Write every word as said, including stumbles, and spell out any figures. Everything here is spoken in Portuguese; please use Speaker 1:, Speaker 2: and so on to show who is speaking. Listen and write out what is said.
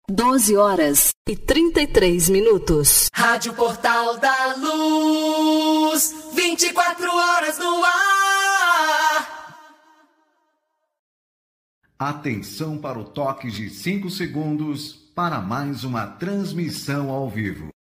Speaker 1: doze horas e trinta e três minutos.
Speaker 2: Rádio Portal da Luz, vinte e quatro horas no ar.
Speaker 3: Atenção para o toque de cinco segundos para mais uma transmissão ao vivo.